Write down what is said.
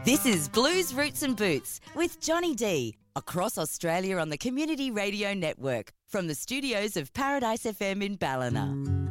This is Blues Roots and Boots with Johnny D, across Australia on the Community Radio Network from the studios of Paradise FM in Ballina.